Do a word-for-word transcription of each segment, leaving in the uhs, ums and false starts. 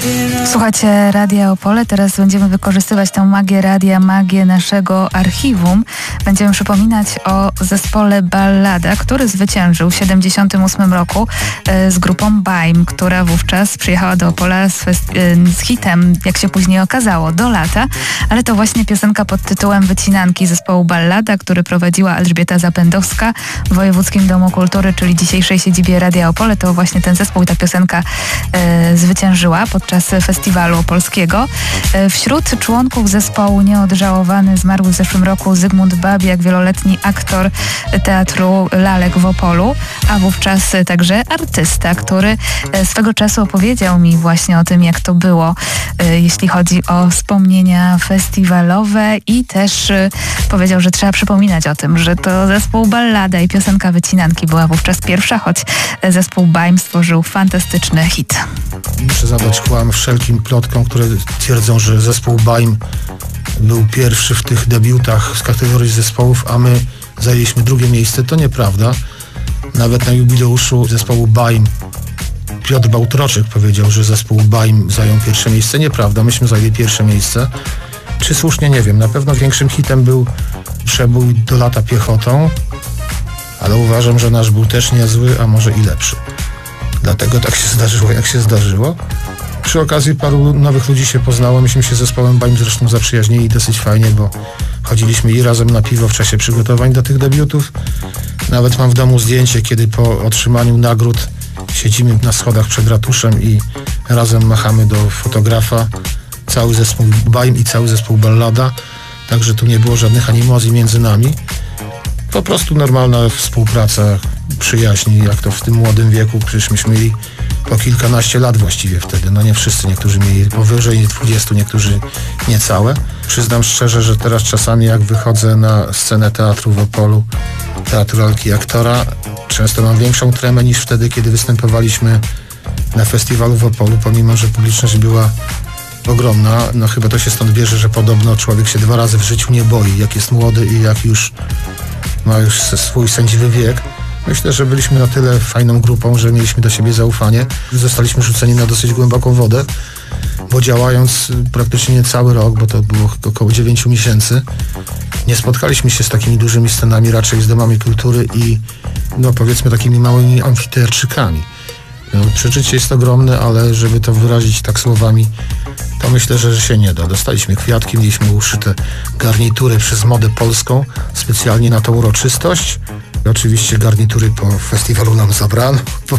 Słuchajcie Radia Opole, teraz będziemy wykorzystywać tę magię radia, magię naszego archiwum. Będziemy przypominać o zespole Ballada, który zwyciężył w siedemdziesiątym ósmym roku z grupą Baim, która wówczas przyjechała do Opola z, z hitem, jak się później okazało, Do lata, ale to właśnie piosenka pod tytułem Wycinanki zespołu Ballada, który prowadziła Elżbieta Zapędowska w Wojewódzkim Domu Kultury, czyli dzisiejszej siedzibie Radia Opole. To właśnie ten zespół i ta piosenka e, zwyciężyła podczas festiwalu opolskiego. Wśród członków zespołu nieodżałowany zmarły w zeszłym roku Zygmunt Babiak, wieloletni aktor teatru Lalek w Opolu, a wówczas także artysta, który swego czasu opowiedział mi właśnie o tym, jak to było, jeśli chodzi o wspomnienia festiwalowe, i też powiedział, że trzeba przypominać o tym, że to zespół Ballada i piosenka Wycinanki była wówczas pierwsza, choć zespół Baim stworzył fantastyczny hit. Muszę zadać kłam wszelkim plotkom, które twierdzą, że zespół Baim był pierwszy w tych debiutach z kategorii zespołów, a my zajęliśmy drugie miejsce. To nieprawda. Nawet na jubileuszu zespołu Baim Piotr Bałtroczyk powiedział, że zespół Baim zajął pierwsze miejsce. Nieprawda, myśmy zajęli pierwsze miejsce. Czy słusznie? Nie wiem. Na pewno większym hitem był przebój Do lata piechotą, ale uważam, że nasz był też niezły, a może i lepszy. Dlatego tak się zdarzyło, jak się zdarzyło. Przy okazji paru nowych ludzi się poznało. Myśmy się z zespołem Baim zresztą zaprzyjaźnili dosyć fajnie, bo chodziliśmy i razem na piwo w czasie przygotowań do tych debiutów. Nawet mam w domu zdjęcie, kiedy po otrzymaniu nagród siedzimy na schodach przed ratuszem i razem machamy do fotografa. Cały zespół Baim i cały zespół Ballada. Także tu nie było żadnych animozji między nami. Po prostu normalna współpraca, przyjaźni, jak to w tym młodym wieku. Przecież myśmy mieli po kilkanaście lat właściwie wtedy. No nie wszyscy, niektórzy mieli powyżej dwudziestu, niektórzy niecałe. Przyznam szczerze, że teraz czasami jak wychodzę na scenę teatru w Opolu, teatru lalki i aktora, często mam większą tremę niż wtedy, kiedy występowaliśmy na festiwalu w Opolu, pomimo że publiczność była ogromna. No chyba to się stąd bierze, że podobno człowiek się dwa razy w życiu nie boi, jak jest młody i jak już ma już swój sędziwy wiek. Myślę, że byliśmy na tyle fajną grupą, że mieliśmy do siebie zaufanie. Zostaliśmy rzuceni na dosyć głęboką wodę, bo działając praktycznie nie cały rok, bo to było około dziewięciu miesięcy, nie spotkaliśmy się z takimi dużymi scenami, raczej z domami kultury i no powiedzmy takimi małymi amfiteatrczykami. No, przeżycie jest ogromne, ale żeby to wyrazić tak słowami, to myślę, że się nie da. Dostaliśmy kwiatki, mieliśmy uszyte garnitury przez modę polską specjalnie na tą uroczystość. Oczywiście garnitury po festiwalu nam zabrano, bo,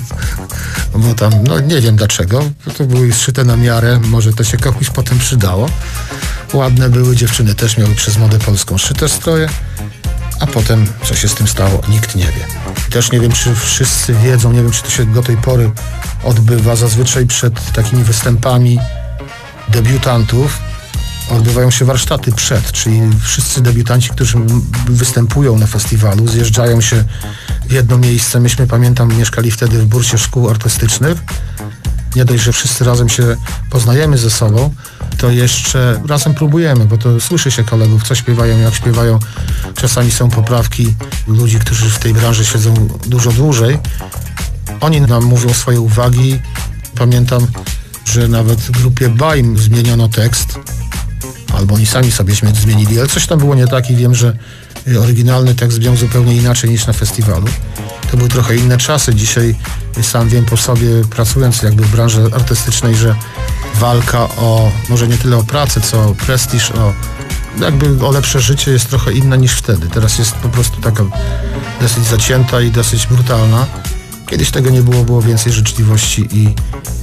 bo tam, no nie wiem dlaczego, to były szyte na miarę, może to się komuś potem przydało. Ładne były, dziewczyny też miały przez modę polską szyte stroje, a potem co się z tym stało, nikt nie wie. Też nie wiem, czy wszyscy wiedzą, nie wiem, czy to się do tej pory odbywa. Zazwyczaj przed takimi występami debiutantów odbywają się warsztaty przed, czyli wszyscy debiutanci, którzy występują na festiwalu, zjeżdżają się w jedno miejsce. Myśmy, pamiętam, mieszkali wtedy w bursie szkół artystycznych. Nie dość, że wszyscy razem się poznajemy ze sobą, to jeszcze razem próbujemy, bo to słyszy się kolegów, co śpiewają, jak śpiewają. Czasami są poprawki ludzi, którzy w tej branży siedzą dużo dłużej. Oni nam mówią swoje uwagi. Pamiętam, że nawet w grupie Baim zmieniono tekst, albo oni sami sobie zmienili, ale coś tam było nie tak i wiem, że oryginalny tekst brzmiał zupełnie inaczej niż na festiwalu. To były trochę inne czasy. Dzisiaj sam wiem po sobie, pracując jakby w branży artystycznej, że walka o, może nie tyle o pracę, co o prestiż, o jakby o lepsze życie jest trochę inna niż wtedy. Teraz jest po prostu taka dosyć zacięta i dosyć brutalna. Kiedyś tego nie było, było więcej życzliwości i